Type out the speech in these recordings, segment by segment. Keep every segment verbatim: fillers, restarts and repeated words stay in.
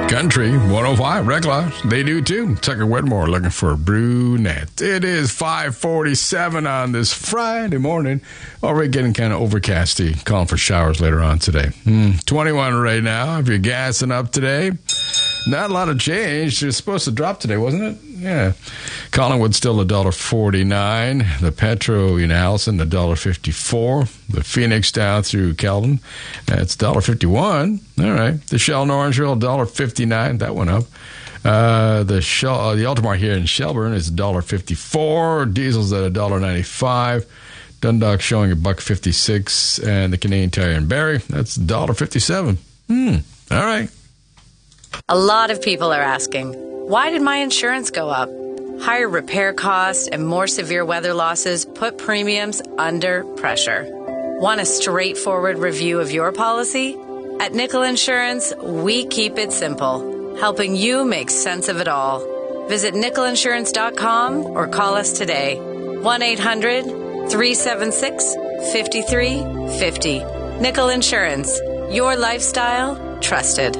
Country one oh five, Reckless. They do too. Tucker Whitmore looking for a brunette. It is five forty-seven on this Friday morning. Already getting kind of overcasty. Calling for showers later on today. Mm, twenty-one right now. If you're gassing up today, not a lot of change. It was supposed to drop today, wasn't it? Yeah. Collingwood still one dollar forty-nine. The Petro in Allison, one dollar fifty-four. The Phoenix down through Kelvin, that's one dollar fifty-one. All right. The Shell in Orangeville, one dollar fifty-nine. That went up. Uh, the Shell, uh, the Ultramar here in Shelburne is one dollar fifty-four. Diesel's at one dollar ninety-five. Dundalk showing a buck fifty-six. And the Canadian Tire in Barrie, that's one dollar fifty-seven. Hmm. All right. A lot of people are asking, why did my insurance go up? Higher repair costs and more severe weather losses put premiums under pressure. Want a straightforward review of your policy? At Nickel Insurance, we keep it simple, helping you make sense of it all. Visit nickel insurance dot com or call us today. one eight hundred three seven six five three five zero. Nickel Insurance, your lifestyle, trusted.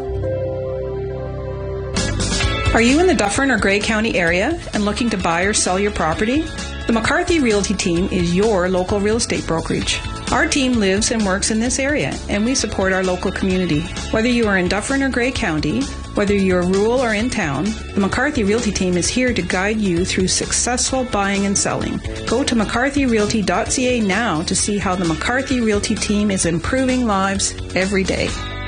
Are you in the Dufferin or Grey County area and looking to buy or sell your property? The McCarthy Realty Team is your local real estate brokerage. Our team lives and works in this area, and we support our local community. Whether you are in Dufferin or Grey County, whether you're rural or in town, the McCarthy Realty Team is here to guide you through successful buying and selling. Go to mccarthy realty dot c a now to see how the McCarthy Realty Team is improving lives every day.